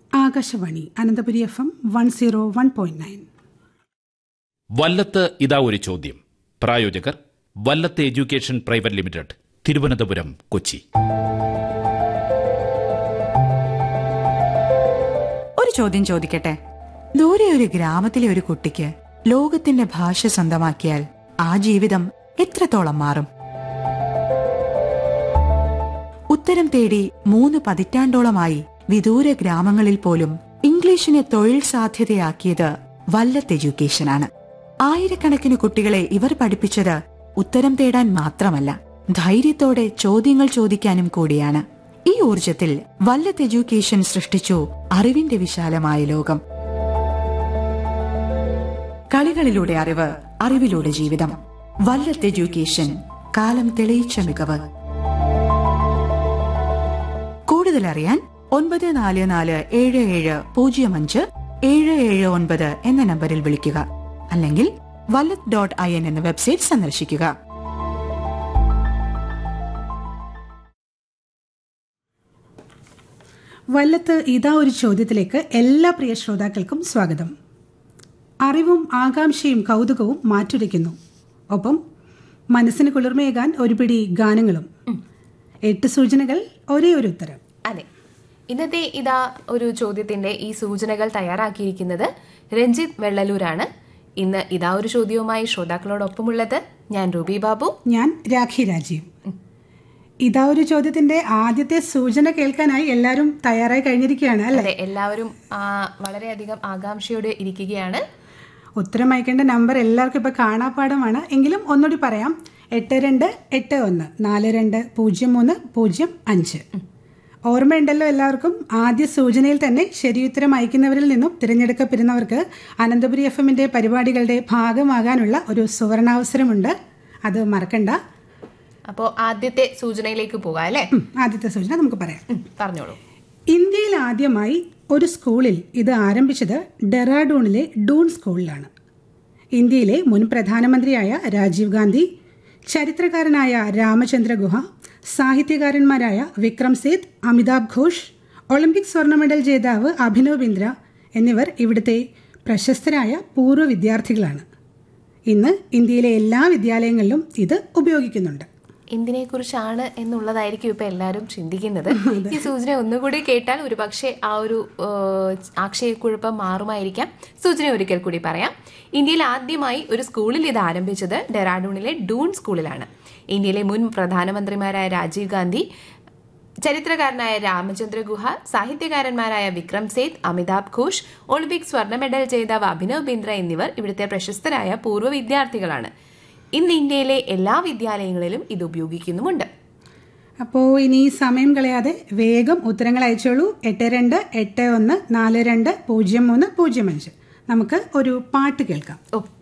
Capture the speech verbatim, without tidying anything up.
Akashvani Ananthapuri F M one zero one point nine. Vallath ഇതാ ഒരു ചോദ്യം. പ്രായോജകർ Vallath education private limited, Thiruvananthapuram, Kochi. ഒരു ചോദ്യം ചോദിക്കട്ടെ. ദൂരെ ഒരു ഗ്രാമത്തിലെ ഒരു കുട്ടിക്ക് ലോകത്തിന്റെ ഭാഷ സ്വന്തമാക്കിയാൽ ആ ജീവിതം എത്രത്തോളം മാറും? ഉത്തരം തേടി മൂന്ന് പതിറ്റാണ്ടോളമായി വിദൂര ഗ്രാമങ്ങളിൽ പോലും ഇംഗ്ലീഷിനെ തൊഴിൽ സാധ്യതയാക്കിയത് വല്ലത്ത് എഡ്യൂക്കേഷനാണ്. ആയിരക്കണക്കിന് കുട്ടികളെ ഇവർ പഠിപ്പിച്ചത് ഉത്തരം തേടാൻ മാത്രമല്ല, ധൈര്യത്തോടെ ചോദ്യങ്ങൾ ചോദിക്കാനും കൂടിയാണ്. ഈ ഊർജത്തിൽ വല്ലത്ത് എഡ്യൂക്കേഷൻ സൃഷ്ടിച്ചു അറിവിന്റെ വിശാലമായ ലോകം. കളികളിലൂടെ അറിവ്, അറിവിലൂടെ ജീവിതം. വല്ലത്ത് എഡ്യൂക്കേഷൻ, കാലം തെളിയിച്ച മികവ്. കൂടുതലറിയാൻ ഒൻപത് നാല് നാല് ഏഴ് ഏഴ് പൂജ്യം അഞ്ച് ഏഴ് ഏഴ് ഒൻപത് എന്ന നമ്പറിൽ വിളിക്കുക. അല്ലെങ്കിൽ വല്ലത്ത് ഡോട്ട് ഐ എൻ എന്ന വെബ്സൈറ്റ് സന്ദർശിക്കുക. വല്ലത്ത് ഇതാ ഒരു ചോദ്യത്തിലേക്ക് എല്ലാ പ്രിയ ശ്രോതാക്കൾക്കും സ്വാഗതം. അറിവും ആകാംക്ഷയും കൗതുകവും മാറ്റുരയ്ക്കുന്നു. ഒപ്പം മനസ്സിന് കുളിർമയേകാൻ ഒരു പിടി ഗാനങ്ങളും. എട്ട് സൂചനകൾ, ഒരേ ഒരു ഉത്തരം. അതെ, ഇന്നത്തെ ഇതാ ഒരു ചോദ്യത്തിന്റെ ഈ സൂചനകൾ തയ്യാറാക്കിയിരിക്കുന്നത് രഞ്ജിത്ത് വെള്ളലൂരാണ്. ഇന്ന് ഇതാ ഒരു ചോദ്യവുമായി ശ്രോതാക്കളോടൊപ്പമുള്ളത് ഞാൻ റൂബി ബാബു, ഞാൻ രാഖി രാജീവ്. ഇതാ ഒരു ചോദ്യത്തിന്റെ ആദ്യത്തെ സൂചന കേൾക്കാനായി എല്ലാവരും തയ്യാറായി കഴിഞ്ഞിരിക്കുകയാണ് അല്ലേ? എല്ലാവരും വളരെയധികം ആകാംക്ഷയോടെ ഇരിക്കുകയാണ്. ഉത്തരം അയക്കേണ്ട നമ്പർ എല്ലാവർക്കും ഇപ്പൊ കാണാപ്പാടമാണ്. എങ്കിലും ഒന്നുകൂടി പറയാം: എട്ട് രണ്ട് എട്ട് ഒന്ന് നാല് രണ്ട് പൂജ്യം മൂന്ന് പൂജ്യം അഞ്ച്. ഓർമ്മയുണ്ടല്ലോ എല്ലാവർക്കും? ആദ്യ സൂചനയിൽ തന്നെ ശരിയുത്തരം അയക്കുന്നവരിൽ നിന്നും തിരഞ്ഞെടുക്കപ്പെടുന്നവർക്ക് അനന്തപുരി എഫ് എമ്മിന്റെ പരിപാടികളുടെ ഭാഗമാകാനുള്ള ഒരു സുവർണാവസരമുണ്ട്. അത് മറക്കണ്ട. അപ്പോൾ ആദ്യത്തെ സൂചനയിലേക്ക് പോകാം അല്ലേ? ആദ്യത്തെ സൂചന നമുക്ക് പറയാം. പറഞ്ഞോളൂ. ഇന്ത്യയിൽ ആദ്യമായി ഒരു സ്കൂളിൽ ഇത് ആരംഭിച്ചത് ഡെറാഡൂണിലെ ഡൂൺ സ്കൂളിലാണ്. ഇന്ത്യയിലെ മുൻ പ്രധാനമന്ത്രിയായ രാജീവ് ഗാന്ധി, ചരിത്രകാരനായ രാമചന്ദ്ര ഗുഹ, സാഹിത്യകാരന്മാരായ വിക്രം സേത്ത്, അമിതാഭ് ഘോഷ്, ഒളിമ്പിക് സ്വർണ്ണ മെഡൽ ജേതാവ് അഭിനവ് ബിന്ദ്ര എന്നിവർ ഇവിടുത്തെ പ്രശസ്തരായ പൂർവ്വ വിദ്യാർത്ഥികളാണ്. ഇന്ന് ഇന്ത്യയിലെ എല്ലാ വിദ്യാലയങ്ങളിലും ഇത് ഉപയോഗിക്കുന്നുണ്ട്. എന്തിനെ കുറിച്ചാണ് എന്നുള്ളതായിരിക്കും ഇപ്പൊ എല്ലാവരും ചിന്തിക്കുന്നത്. ഈ സൂചന ഒന്നുകൂടി കേട്ടാൽ ഒരു പക്ഷേ ആ ഒരു ആശയക്കുഴപ്പം മാറുമായിരിക്കാം. സൂചന ഒരിക്കൽ കൂടി പറയാം. ഇന്ത്യയിൽ ആദ്യമായി ഒരു സ്കൂളിൽ ഇത് ആരംഭിച്ചത് ഡെറാഡൂണിലെ ഡൂൺ സ്കൂളിലാണ്. ഇന്ത്യയിലെ മുൻ പ്രധാനമന്ത്രിമാരായ രാജീവ് ഗാന്ധി, ചരിത്രകാരനായ രാമചന്ദ്ര ഗുഹ, സാഹിത്യകാരന്മാരായ വിക്രം സേത്ത്, അമിതാഭ് ഘോഷ്, ഒളിമ്പിക് സ്വർണ്ണ മെഡൽ ജേതാവ് അഭിനവ് ബിന്ദ്ര എന്നിവർ ഇവിടുത്തെ പ്രശസ്തരായ പൂർവ്വ വിദ്യാർത്ഥികളാണ്. ഇന്ന് ഇന്ത്യയിലെ എല്ലാ വിദ്യാലയങ്ങളിലും ഇത് ഉപയോഗിക്കുന്നുമുണ്ട്. അപ്പോൾ ഇനി സമയം കളയാതെ വേഗം ഉത്തരങ്ങൾ അയച്ചോളൂ. എട്ട് രണ്ട് എട്ട് ഒന്ന് നാല് രണ്ട് പൂജ്യം മൂന്ന് പൂജ്യം അഞ്ച്. നമുക്ക് ഒരു പാട്ട് കേൾക്കാം. ഓ